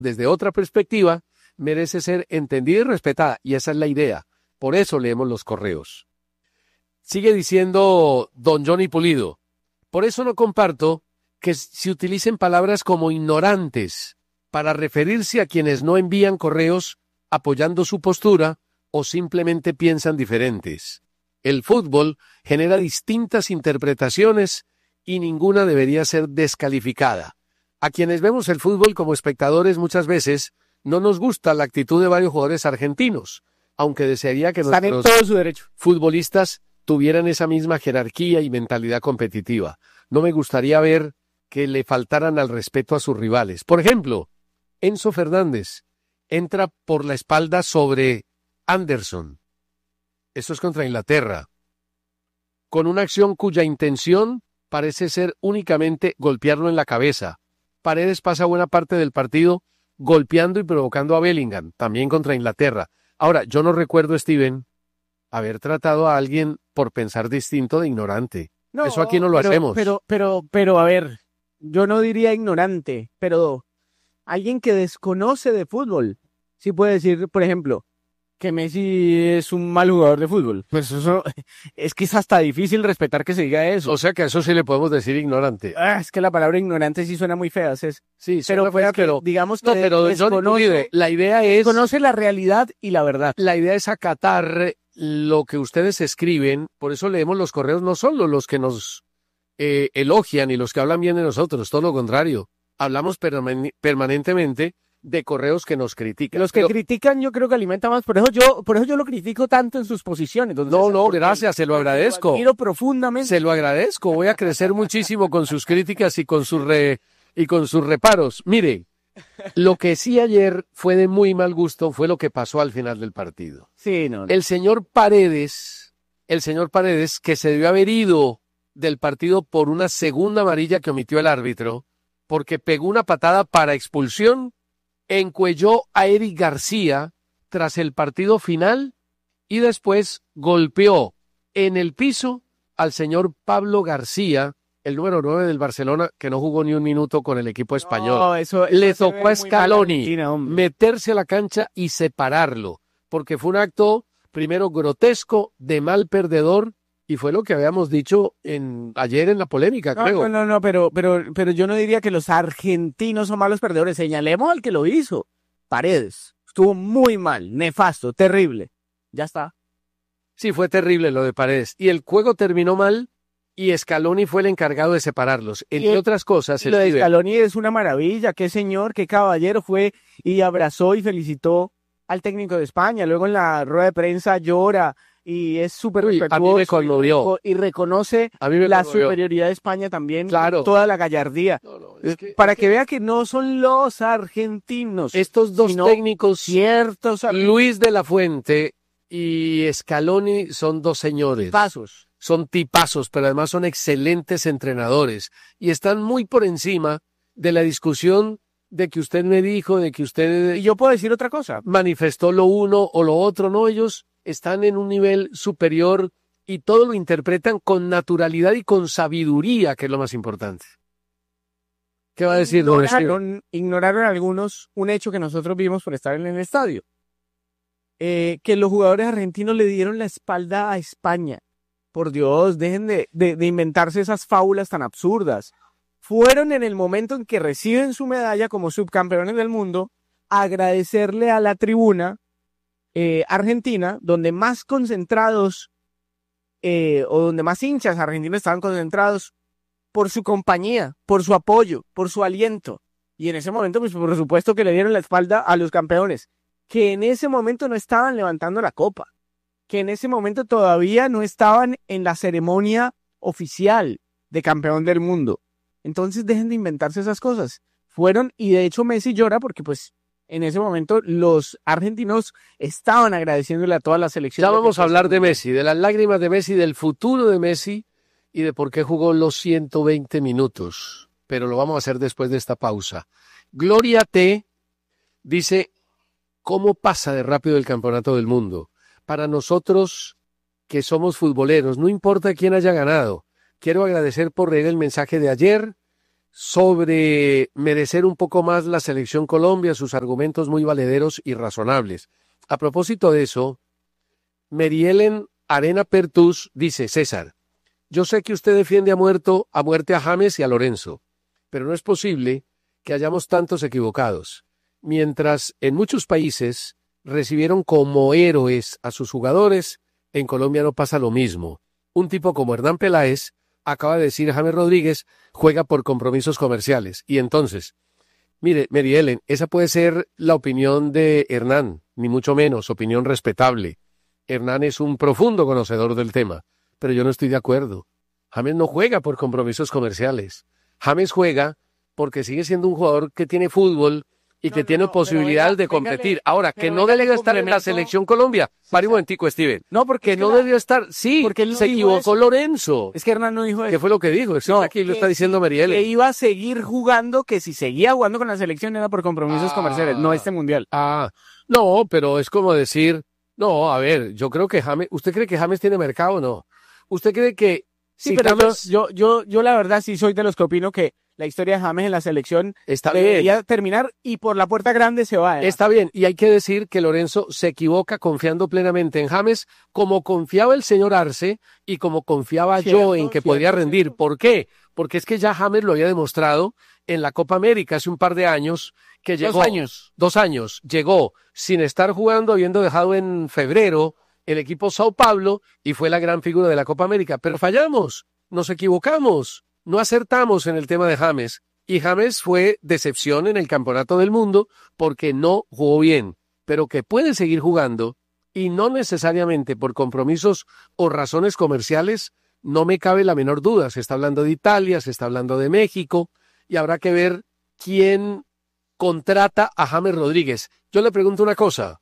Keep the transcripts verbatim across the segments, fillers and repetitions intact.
desde otra perspectiva, merece ser entendida y respetada, y esa es la idea. Por eso leemos los correos. Sigue diciendo don Johnny Pulido, por eso no comparto que se utilicen palabras como ignorantes para referirse a quienes no envían correos apoyando su postura o simplemente piensan diferentes. El fútbol genera distintas interpretaciones y ninguna debería ser descalificada. A quienes vemos el fútbol como espectadores muchas veces no nos gusta la actitud de varios jugadores argentinos, aunque desearía que Están nuestros en todo su derecho. futbolistas tuvieran esa misma jerarquía y mentalidad competitiva. No me gustaría ver que le faltaran al respeto a sus rivales. Por ejemplo, Enzo Fernández entra por la espalda sobre Anderson. Eso es contra Inglaterra. Con una acción cuya intención parece ser únicamente golpearlo en la cabeza. Paredes pasa buena parte del partido golpeando y provocando a Bellingham, también contra Inglaterra. Ahora, yo no recuerdo, Steven, haber tratado a alguien por pensar distinto de ignorante. No, Eso aquí no lo pero, hacemos. Pero, pero, pero, a ver, yo no diría ignorante, pero alguien que desconoce de fútbol. Sí puede decir, por ejemplo, que Messi es un mal jugador de fútbol. Pues eso, es que es hasta difícil respetar que se diga eso. O sea que a eso sí le podemos decir ignorante. Ah, es que la palabra ignorante sí suena muy fea. Es, Sí, pero, suena fea, pues que, pero digamos que no, pero Johnny desconoce, Pulido, la idea es desconoce la realidad y la verdad. la idea es acatar lo que ustedes escriben. Por eso leemos los correos, no solo los que nos eh, elogian y los que hablan bien de nosotros, todo lo contrario. Hablamos perman- permanentemente de correos que nos critican. Los que Pero- critican yo creo que alimentan más, por eso yo, por eso yo lo critico tanto en sus posiciones. Entonces, no, no, porque- gracias, se lo porque agradezco. Lo admiro profundamente. Se lo agradezco. Voy a crecer muchísimo con sus críticas y con sus re- y con sus reparos. Mire, lo que sí ayer fue de muy mal gusto fue lo que pasó al final del partido. Sí, no, no. El señor Paredes, el señor Paredes, que se debió haber ido del partido por una segunda amarilla que omitió el árbitro, porque pegó una patada para expulsión, encuelló a Eric García tras el partido final y después golpeó en el piso al señor Pablo García, el número nueve del Barcelona, que no jugó ni un minuto con el equipo español. No, eso, eso Le se ve tocó a muy mal Scaloni Argentina, hombre. meterse a la cancha y separarlo, porque fue un acto, primero, grotesco, de mal perdedor, y fue lo que habíamos dicho en, ayer en la polémica, No, creo. no, no, no, pero, pero, pero yo no diría que los argentinos son malos perdedores. Señalemos al que lo hizo. Paredes. Estuvo muy mal, nefasto, terrible. Ya está. Sí, fue terrible lo de Paredes. Y el juego terminó mal, y Scaloni fue el encargado de separarlos. Entre Y- otras cosas, Y lo de Steven, Scaloni es una maravilla. Qué señor, qué caballero fue y abrazó y felicitó al técnico de España. Luego en la rueda de prensa llora y es súper Uy, a mí me respetuoso y conmovió. reco- y reconoce a mí me la conmovió. superioridad de España también, Claro. con toda la gallardía. No, no, es que- Para es que vea que no son los argentinos, estos dos sino técnicos, ciertos Luis de la Fuente y Scaloni, son dos señores. pasos. Son tipazos, pero además son excelentes entrenadores y están muy por encima de la discusión de que usted me dijo, de que usted Y yo puedo decir otra cosa. manifestó lo uno o lo otro. No, ellos están en un nivel superior y todo lo interpretan con naturalidad y con sabiduría, que es lo más importante. ¿Qué va a decir, don Esteban? Ignoraron, ignoraron algunos un hecho que nosotros vimos por estar en el estadio. Eh, que los jugadores argentinos le dieron la espalda a España. Por Dios, dejen de, de, de inventarse esas fábulas tan absurdas. Fueron en el momento en que reciben su medalla como subcampeones del mundo a agradecerle a la tribuna eh, argentina, donde más concentrados eh, o donde más hinchas argentinos estaban concentrados por su compañía, por su apoyo, por su aliento. Y en ese momento, pues por supuesto que le dieron la espalda a los campeones, que en ese momento no estaban levantando la copa, que en ese momento todavía no estaban en la ceremonia oficial de campeón del mundo. Entonces dejen de inventarse esas cosas. Fueron, y de hecho Messi llora porque pues en ese momento los argentinos estaban agradeciéndole a toda la selección. Ya vamos a hablar de Messi. Messi, de las lágrimas de Messi, del futuro de Messi y de por qué jugó los ciento veinte minutos. Pero lo vamos a hacer después de esta pausa. Gloria T. dice, ¿cómo pasa de rápido el campeonato del mundo? Para nosotros que somos futboleros, no importa quién haya ganado. Quiero agradecer por leer el mensaje de ayer sobre merecer un poco más la selección Colombia, sus argumentos muy valederos y razonables. A propósito de eso, Merielen Arena Pertus dice, César, yo sé que usted defiende a, muerto, a muerte a James y a Lorenzo, pero no es posible que hayamos tantos equivocados. Mientras en muchos países recibieron como héroes a sus jugadores, en Colombia no pasa lo mismo. Un tipo como Hernán Peláez acaba de decir James Rodríguez juega por compromisos comerciales. Y entonces, mire, Mary Ellen, esa puede ser la opinión de Hernán, ni mucho menos, opinión respetable. Hernán es un profundo conocedor del tema, pero yo no estoy de acuerdo. James no juega por compromisos comerciales. James juega porque sigue siendo un jugador que tiene fútbol y No, que no, tiene no, posibilidad pero venga, de competir. véngale, Ahora, que pero no véngale debió estar en la complemento. selección Colombia. Pare un momentico, Steven. No, porque Que es no la- debió estar. Sí, porque él no se dijo equivocó eso. Lorenzo. Es que Hernán no dijo ¿Qué eso. fue lo que dijo? Eso No, aquí lo que está diciendo si- Marielle. Que iba a seguir jugando, que si seguía jugando con la selección era por compromisos Ah. comerciales, no este mundial. Ah, no, pero es como decir, no, a ver, yo creo que James, ¿usted cree que James tiene mercado o no? ¿Usted cree que Sí, si pero yo, James yo, yo, yo la verdad sí soy de los que opino que la historia de James en la selección está bien? debería terminar y por la puerta grande se va. además. Está bien, y hay que decir que Lorenzo se equivoca confiando plenamente en James, como confiaba el señor Arce y como confiaba yo Cierto, en que cierto, podía rendir. cierto. ¿Por qué? Porque es que ya James lo había demostrado en la Copa América hace un par de años, que llegó Dos años. dos años, llegó sin estar jugando, habiendo dejado en febrero el equipo Sao Paulo y fue la gran figura de la Copa América. Pero fallamos, nos equivocamos, no acertamos en el tema de James. Y James fue decepción en el Campeonato del Mundo porque no jugó bien, pero que puede seguir jugando y no necesariamente por compromisos o razones comerciales, no me cabe la menor duda. Se está hablando de Italia, se está hablando de México y habrá que ver quién contrata a James Rodríguez. Yo le pregunto una cosa.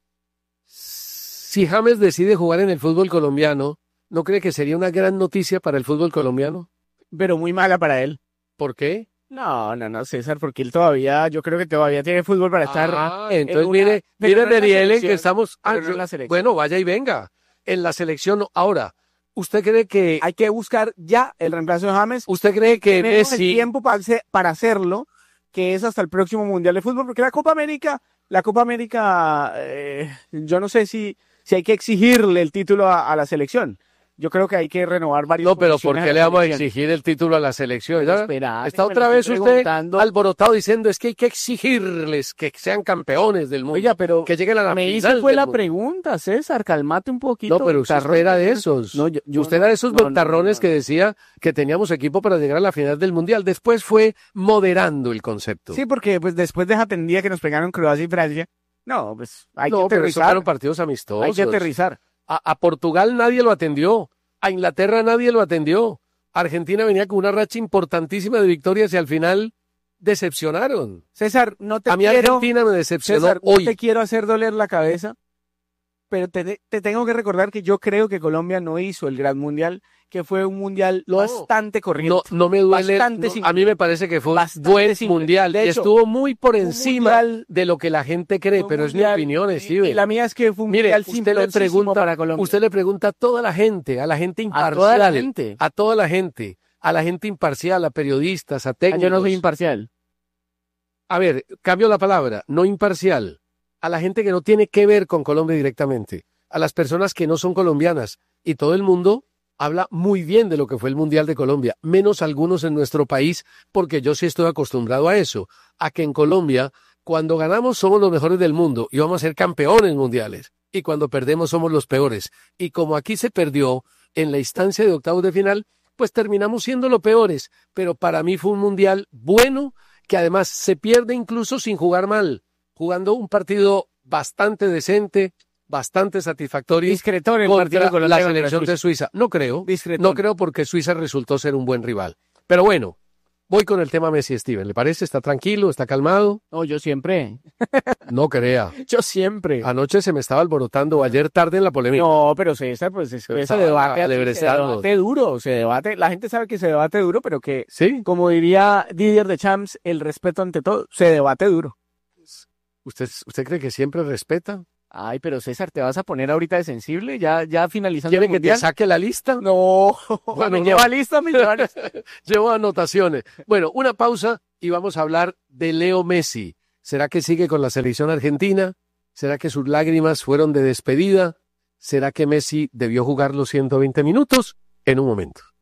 Si James decide jugar en el fútbol colombiano, ¿no cree que sería una gran noticia para el fútbol colombiano? Pero muy mala para él. ¿Por qué? No, no, no, César, porque él todavía, yo creo que todavía tiene fútbol para estar. Ah, entonces una- mire, pero mire no en la Merielen, que selección, estamos. Ah, pero no en yo- la selección. bueno, vaya y venga. En la selección, ahora, ¿usted cree que, Hay que buscar ya el reemplazo de James. usted cree que Tenemos el Messi, tiempo para, hacer- para hacerlo, que es hasta el próximo Mundial de Fútbol, porque la Copa América, la Copa América, eh, yo no sé si, si hay que exigirle el título a, a la selección. Yo creo que hay que renovar varios. no, pero ¿por condiciones qué a le la vamos a selección. exigir el título a la selección? ¿Ya? Espera, Está me lo otra vez estoy usted preguntando. alborotado diciendo es que hay que exigirles que sean campeones del mundo, Oiga, pero que lleguen a la me final hizo fue del la mundo. pregunta, César, calmate un poquito. No, pero usted Tarrón. era de esos. No, yo- yo usted no- era de esos no, no, bontarrones no, que no. decía que teníamos equipo para llegar a la final del Mundial. Después fue moderando el concepto. Sí, porque pues después de esa tendida que nos pegaron Croacia y Francia, no, pues hay no, que pero esos aterrizar. fueron partidos amistosos. Hay que aterrizar. A, a Portugal nadie lo atendió. A Inglaterra nadie lo atendió. Argentina venía con una racha importantísima de victorias y al final decepcionaron. César, no te A mí quiero, Argentina me decepcionó César, no hoy. te quiero hacer doler la cabeza, pero te, te tengo que recordar que yo creo que Colombia no hizo el gran mundial, que fue un mundial No. bastante corriente. No, no me duele. Bastante no, simple. a mí me parece que fue un Bastante buen simple. mundial. De y hecho, estuvo muy por un encima mundial- de lo que la gente cree, Fue un pero es mi mundial- opinión, y- Steven. Y la mía es que fue un Mire, mundial usted le simploncísimo pregunta, para Colombia. usted le pregunta a toda la gente, a la gente a imparcial, toda la gente. a toda la gente, a la gente imparcial, a periodistas, a Ah, técnicos. yo no soy imparcial. A ver, cambio la palabra, no imparcial, a la gente que no tiene que ver con Colombia directamente, a las personas que no son colombianas, y todo el mundo habla muy bien de lo que fue el Mundial de Colombia, menos algunos en nuestro país, porque yo sí estoy acostumbrado a eso, a que en Colombia, cuando ganamos somos los mejores del mundo y vamos a ser campeones mundiales, y cuando perdemos somos los peores, y como aquí se perdió en la instancia de octavos de final, pues terminamos siendo los peores, pero para mí fue un Mundial bueno, que además se pierde incluso sin jugar mal, jugando un partido bastante decente, bastante satisfactorio Discretón el contra partido de Colombia la contra selección Suiza. de Suiza. No creo, Discretón. no creo porque Suiza resultó ser un buen rival. Pero bueno, voy con el tema Messi Steven. ¿Le parece? ¿Está tranquilo? ¿Está calmado? No, yo siempre. No crea. Yo siempre. Anoche se me estaba alborotando, ayer tarde en la polémica. No, pero César, pues es que Pero se estaba debate, se alebrestado. debate duro, se debate, la gente sabe que se debate duro, pero que, ¿Sí? como diría Didier Deschamps, el respeto ante todo, se debate duro. ¿Usted, usted cree que siempre respeta? Ay, pero César, ¿te vas a poner ahorita de sensible? ¿Ya, ya finalizando ¿Quiere el que te mundial? saque la lista? No, Bueno, me no. lleva lista, me lleva lista. Llevo anotaciones. Bueno, una pausa y vamos a hablar de Leo Messi. ¿Será que sigue con la selección argentina? ¿Será que sus lágrimas fueron de despedida? ¿Será que Messi debió jugar los ciento veinte minutos? En un momento.